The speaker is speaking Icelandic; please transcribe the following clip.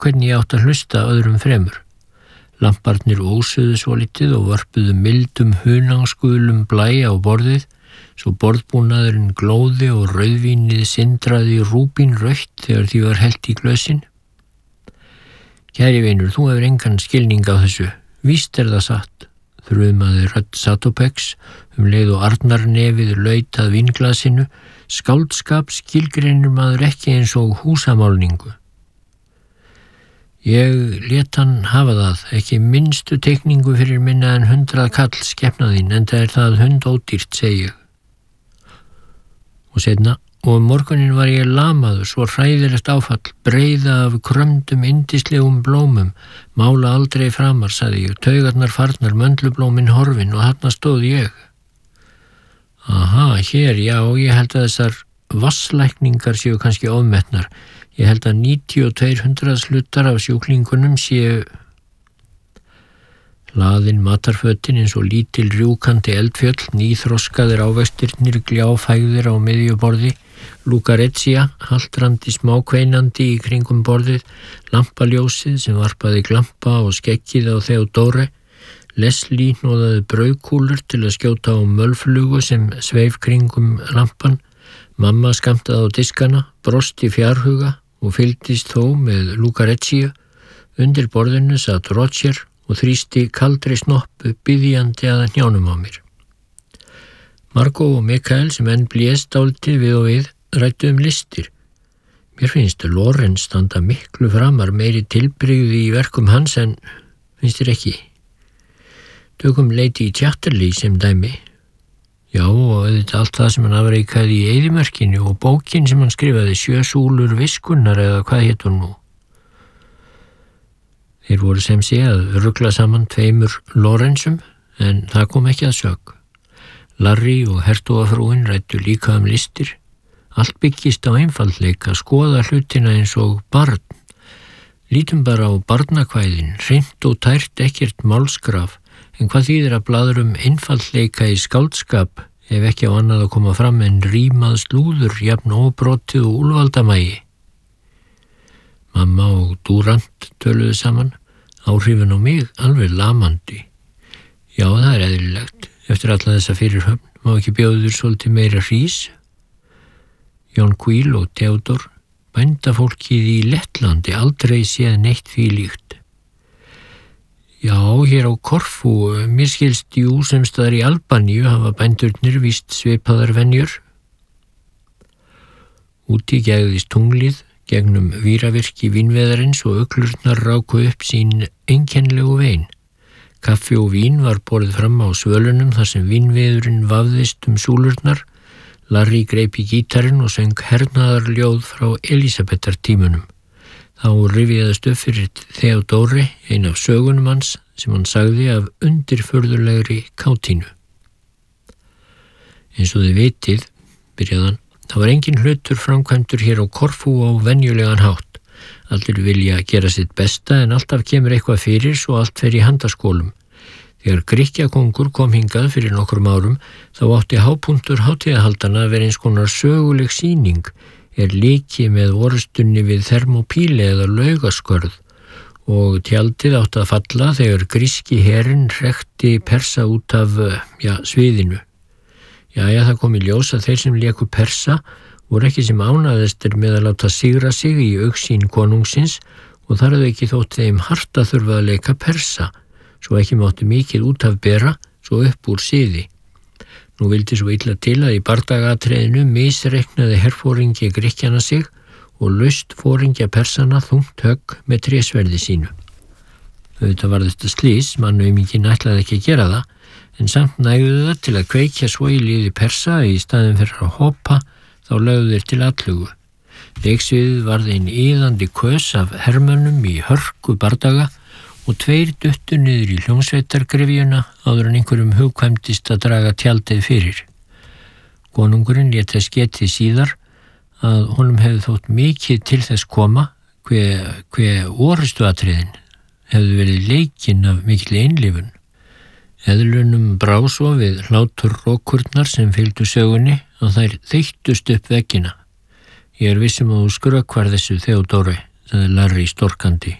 hvernig ég átt að hlusta öðrum fremur. Lamparnir ósuðu svolítið og vörpuðu mildum hunangsgulum blæ á borðið, svo borðbúnaðurinn glóði og rauðvínið sindraði rúbínrautt þegar því var hellt í glösin. Kæri vinur, þú hefur engan skilning á þessu. Víst það satt, þrumaði rödd Satopex leið og arnarnefið laut að vínglasinu. Skáldskap skilgreinir maður ekki eins og húsamálningu. Ég lét hann hafa það, ekki minnstu teikningu fyrir minna en 100 kall skepnaðinn, enda það hundódýrt, segi ég. Og seinna, og morgunin var ég lamaður, svo hræðilegt áfall, breiða af krömdum indislegum blómum, mála aldrei framar, sagði ég, taugarnar farnar, möndlublómin horfin og þarna stóð ég. Aha, hér, já, ég held að þessar vasslækningar séu kannski ofmetnar. Ég held að 92 hlutar af sjúklingunum séu laðin matarfötin eins og lítil rjúkandi eldfjöll, nýþroskaðir ávextirnir gljáfægðir á miðjuborði, Lucaretia, haltrandi smákveinandi í kringum borðið, lampaljósið sem varpaði glampa og skeggið á Theodóre, Leslie hnoðaði brauðkúlur til að skjóta á mölflugu sem sveif kringum lampan, mamma skammtaði á diskana, brosti fjárhuga og fylgdist þó með Lucaretia. Undir borðinu satt Roger og þrýsti kaldri snoppu biðjandi að hnjánum á mér. Margot og Mikael sem enn blés dálítið við og við ræddu listir. Mér finnst Lorenz standa miklu framar, meiri tilbrigði í verkum hans en finnst þér ekki? Tökum Lady Chatterley sem dæmi. Já, og auðvitað allt það sem hann afreikaði í eyðimörkinu og bókin sem hann skrifaði, 7 súlur viskunnar eða hvað hét hún nú. Þeir voru sem sé að rugla saman 2 Lorenzum, en það kom ekki að sök. Larry og hertugafrúin ræddu líka listir. Allt byggist á einfaldleika, skoða hlutina eins og barn. Lítum bara á barnakvæðin, hreint og tært ekkert málskraf, en hvað þýðir að blaður einfaldleika í skáldskap ef ekki á annað að koma fram en rímað slúður, jafn óbrotið og úlfaldamægi. Mamma og Durant töluðu saman, áhrifin á mig alveg lamandi. Já, það eðlilegt. Eftir alla þessa fyrirhöfn má ekki bjóður svolítið meira hrís. Jón Queel og Theodor, bændafólkið í Lettlandi, aldrei séð neitt því líkt. Já, hér á Korfú, mér skilst jú sem staðar í Albaníu hafa bændurnir víst svipaðar venjur. Úti gægðist tunglið, gegnum víravirki vínveðarins og uglurnar ráku upp sín einkennlegu vein. Kaffi og vín var borið fram á svölunum þar sem vínveðurinn vafðist súlurnar. Larry greip í gítarinn og söng hernaðarljóð frá Elísabetartímunum. Þá rifjaðist upp fyrir Theodóri ein af sögunum hans sem hann sagði af undirfurðulegri kátínu. Eins og þið vitið, byrjaði hann, það var engin hlutur framkvæmdur hér á Korfú á venjulegan hátt. Allir vilja gera sitt besta en alltaf kemur eitthvað fyrir svo allt fer í handaskólum. Þegar Grikkjakongur kom hingað fyrir nokkrum árum þá átti hápunktur hátíðahaldana að vera eins konar söguleg sýning, líki með orustunni við Thermopíli eða Laugaskörð og tjaldið átti að falla þegar gríski herinn hrekti Persa út af, sviðinu. Það kom í ljós að þeir sem léku Persa voru ekki sem ánæðistir með að láta sigra sig í augsýn konungsins og þar að ekki þótt þeim hart að þurfa að leika Persa, svo ekki mátti mikið út af bera, svo upp úr siði. Nú vildi svo illa til að í bardagatriðinu misreiknaði herfóringi Grikkjana sig og laust fóringja Persana þungt högg með trésverði sínu. Auðvitað var þetta slys, mannauminginn ætlaði ekki að gera það, en samt nægðu það til að kveikja svo í liði Persa í staðin fyrir að hoppa, þá lögðu þeir til atlugu. Leiksviðið varð ein iðandi kös af hermönnum í hörku bardaga og 2 duttu niður í hljómsveitargryfjuna áður en einhverjum hugkvæmdist að draga tjaldið fyrir. Konungurinn lét þess getið síðar að honum hefði þótt mikið til þess koma hve orustuatriðin hefði verið leikinn af mikil einlifun. Eðlunum brá svo við hláturrokurnar sem fylgdu sögunni og þær þeyttust upp veggina. Ég vissum að þú skrökvar þessu, Theodóri, sagði Larry storkandi.